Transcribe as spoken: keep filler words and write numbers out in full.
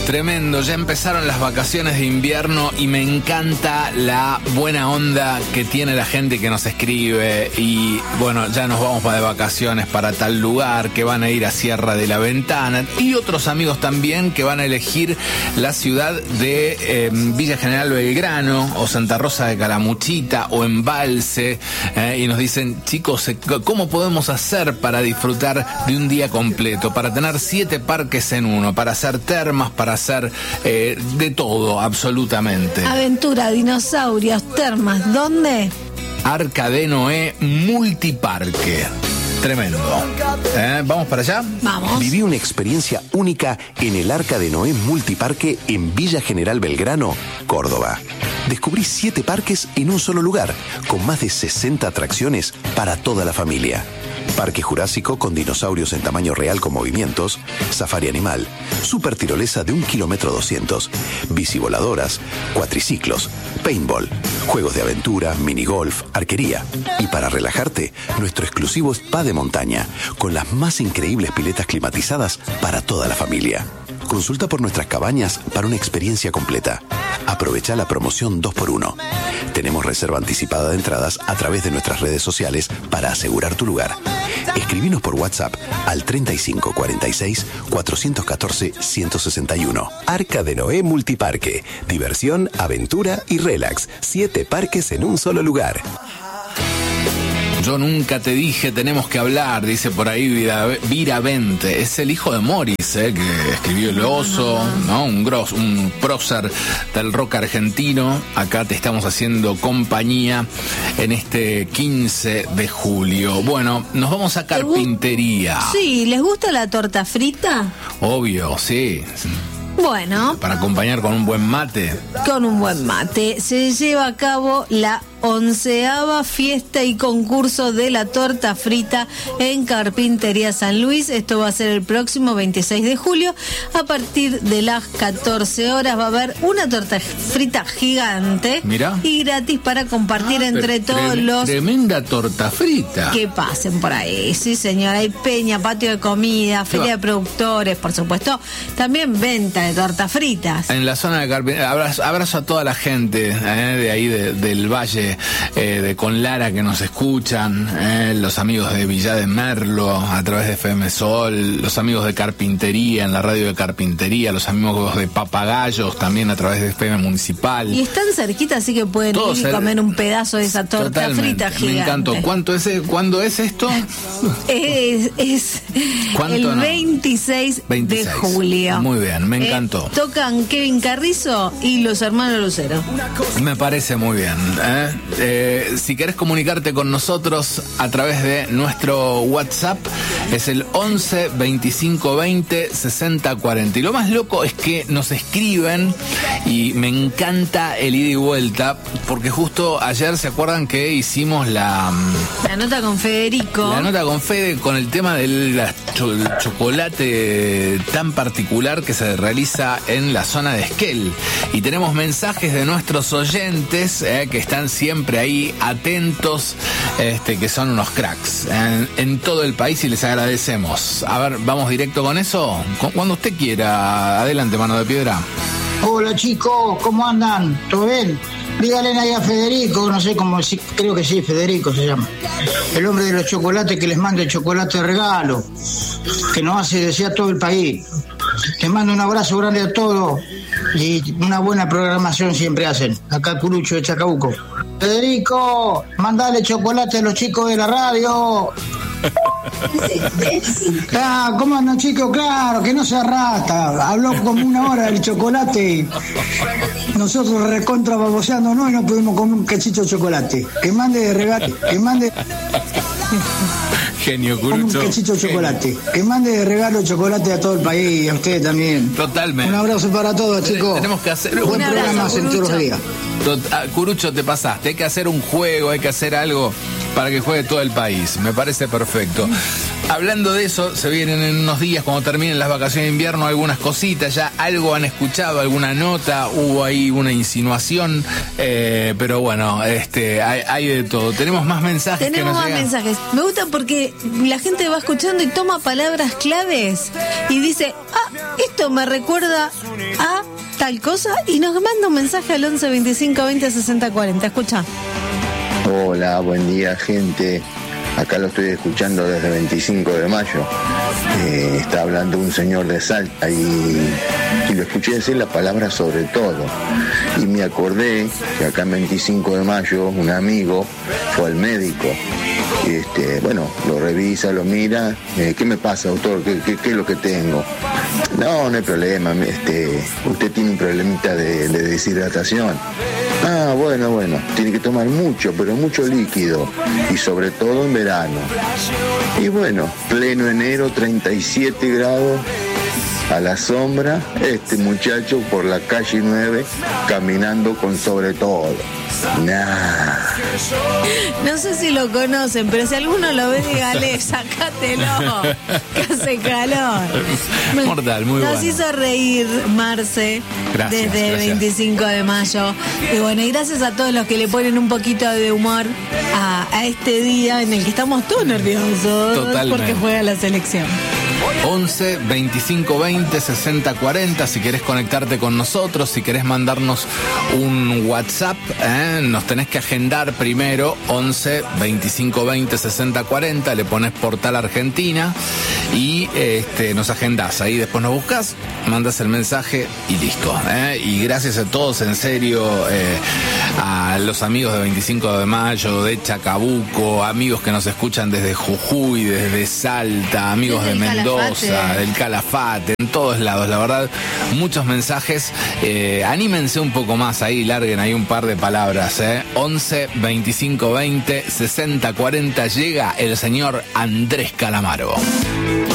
Tremendo, ya empezaron las vacaciones de invierno y me encanta la buena onda que tiene la gente que nos escribe y bueno, ya nos vamos para de vacaciones para tal lugar, que van a ir a Sierra de la Ventana y otros amigos también que van a elegir la ciudad de eh, Villa General Belgrano o Santa Rosa de Calamuchita o Embalse eh, y nos dicen, chicos, ¿cómo podemos hacer para disfrutar de un día completo? Para tener siete parques en uno, para hacer termas, para hacer eh, de todo, absolutamente. Aventura, dinosaurios, termas, ¿dónde? Arca de Noé Multiparque. Tremendo. ¿Eh? ¿Vamos para allá? Vamos. Viví una experiencia única en el Arca de Noé Multiparque en Villa General Belgrano, Córdoba. Descubrí siete parques en un solo lugar, con más de sesenta atracciones para toda la familia. Parque Jurásico con dinosaurios en tamaño real con movimientos, safari animal, super tirolesa de un kilómetro doscientos, bicivoladoras, cuatriciclos, paintball, juegos de aventura, minigolf, arquería. Y para relajarte, nuestro exclusivo spa de montaña, con las más increíbles piletas climatizadas para toda la familia. Consulta por nuestras cabañas para una experiencia completa. Aprovecha la promoción dos por uno. Tenemos reserva anticipada de entradas a través de nuestras redes sociales para asegurar tu lugar. Escribinos por WhatsApp al treinta y cinco cuarenta y seis cuatrocientos catorce ciento sesenta y uno. Arca de Noé Multiparque. Diversión, aventura y relax. Siete parques en un solo lugar. Yo nunca te dije, tenemos que hablar, dice por ahí Vira, Vira Vente. Es el hijo de Morris, eh, que escribió El Oso, ¿no? Un gros, un prócer del rock argentino. Acá te estamos haciendo compañía en este quince de julio. Bueno, nos vamos a carpintería. Sí, ¿les gusta la torta frita? Obvio, sí. Bueno. Para acompañar con un buen mate. Con un buen mate. Se lleva a cabo la onceava fiesta y concurso de la torta frita en Carpintería San Luis. Esto va a ser el próximo veintiséis de julio. A partir de las catorce horas va a haber una torta frita gigante. Mirá. Y gratis para compartir ah, entre todos tre- los... Tremenda torta frita. Que pasen por ahí. Sí, señora. Hay peña, patio de comida, feria de productores, por supuesto. También venta de tortas fritas. En la zona de Carpintería. Abrazo, abrazo a toda la gente eh, de ahí de, del Valle. Eh, de Conlara que nos escuchan, eh, los amigos de Villa de Merlo a través de F M Sol, los amigos de Carpintería en la radio de Carpintería, los amigos de Papagayos también a través de F M Municipal. Y están cerquita, así que pueden Todos ir y comer un pedazo de esa torta Totalmente. frita gigante. Me encantó. ¿Cuánto es, ¿Cuándo es esto? es es el no? veintiséis, veintiséis de julio. Muy bien, me encantó. Eh, tocan Kevin Carrizo y los hermanos Lucero. Me parece muy bien, ¿eh? Eh, si querés comunicarte con nosotros a través de nuestro WhatsApp es el once veinticinco veinte sesenta cuarenta. Y lo más loco es que nos escriben y me encanta el ida y vuelta porque justo ayer se acuerdan que hicimos la la nota con Federico. La nota con Fede con el tema del la, el chocolate tan particular que se realiza en la zona de Esquel. Y tenemos mensajes de nuestros oyentes eh, que están siempre ahí atentos, este, que son unos cracks en, en todo el país y les agradecemos. A ver, vamos directo con eso. Cuando usted quiera, adelante, mano de piedra. Hola chicos, ¿cómo andan? ¿Todo bien? Díganle ahí a Federico, no sé cómo, creo que sí, Federico se llama. El hombre de los chocolates, que les mande chocolate de regalo, que nos hace desear todo el país. Les mando un abrazo grande a todos y una buena programación siempre hacen. Acá Curucho de Chacabuco. Federico, mandale chocolate a los chicos de la radio. Ah, ¿cómo andan chicos? Claro, que no se arrastra. Habló como una hora del chocolate. Nosotros recontra baboseando, ¿no? Y no pudimos comer un cachito de chocolate. Que mande de regalo, que mande... Genio, Curucho. Un cachito de chocolate. Que mande de regalo chocolate a todo el país y a ustedes también. Totalmente. Un abrazo para todos, chicos. Tenemos que hacer un buen programa en todos los días. Curucho, te pasaste. Hay que hacer un juego, hay que hacer algo para que juegue todo el país. Me parece perfecto. Hablando de eso, se vienen en unos días, cuando terminen las vacaciones de invierno, algunas cositas. Ya algo han escuchado, alguna nota, hubo ahí una insinuación, eh, pero bueno, este, hay, hay de todo. Tenemos más mensajes. Tenemos que nos más llegan. mensajes. Me gusta porque la gente va escuchando y toma palabras claves y dice, ah, esto me recuerda a tal cosa, y nos manda un mensaje al once veinticinco veinte sesenta cuarenta. Escucha. Hola, buen día, gente. Acá lo estoy escuchando desde veinticinco de mayo. Eh, está hablando un señor de Salta y, y lo escuché decir la palabra sobre todo. Y me acordé que acá en veinticinco de mayo un amigo fue al médico. Este, bueno, lo revisa, lo mira. Eh, ¿Qué me pasa, doctor? ¿Qué, qué, qué es lo que tengo? No, no hay problema. Este, usted tiene un problemita de, de deshidratación. Ah, bueno, bueno, tiene que tomar mucho, pero mucho líquido, y sobre todo en verano. Y bueno, pleno enero, treinta y siete grados, a la sombra, este muchacho por la calle nueve, caminando con sobre todo. Nah. No sé si lo conocen, pero si alguno lo ve, dígale, sacátelo, que hace calor. Mortal, muy Nos bueno. hizo reír Marce Gracias, desde gracias. veinticinco de mayo. Y bueno, y gracias a todos los que le ponen un poquito de humor a, a este día en el que estamos todos nerviosos. Totalmente. Porque juega la selección. once veinticinco veinte sesenta cuarenta, si querés conectarte con nosotros, si querés mandarnos un WhatsApp, ¿eh? Nos tenés que agendar primero. Once veinticinco veinte sesenta cuarenta, le pones Portal Argentina y este, nos agendás. Ahí después nos buscas, mandas el mensaje y listo, ¿eh? Y gracias a todos, en serio, eh, a los amigos de veinticinco de mayo, de Chacabuco, amigos que nos escuchan desde Jujuy, desde Salta, amigos Desde de el Mendoza, Calafate. del Calafate, en todos lados, la verdad, muchos mensajes. Eh, anímense un poco más ahí, larguen ahí un par de palabras, ¿eh? once veinticinco veinte sesenta cuarenta, llega el señor Andrés Calamaro.